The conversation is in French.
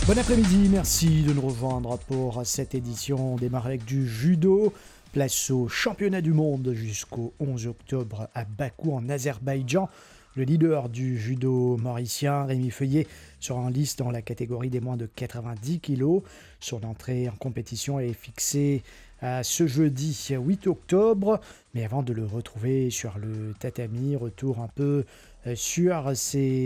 Bon après-midi, merci de nous rejoindre pour cette édition. On démarre avec du judo. Place au championnat du monde jusqu'au 11 octobre à Bakou en Azerbaïdjan. Le leader du judo mauricien, Rémi Feuillet, sera en lice dans la catégorie des moins de 90 kg. Son entrée en compétition est fixée à ce jeudi 8 octobre. Mais avant de le retrouver sur le tatami, retour un peu sur ses